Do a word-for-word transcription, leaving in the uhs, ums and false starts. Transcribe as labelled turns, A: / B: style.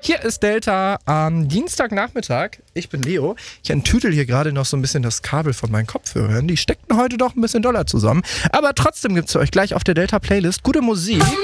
A: Hier ist Delta am Dienstagnachmittag. Ich bin Leo. Ich enttüdel hier gerade noch so ein bisschen das Kabel von meinen Kopfhörern. Die steckten heute doch ein bisschen doller zusammen. Aber trotzdem gibt es für euch gleich auf der Delta-Playlist gute Musik.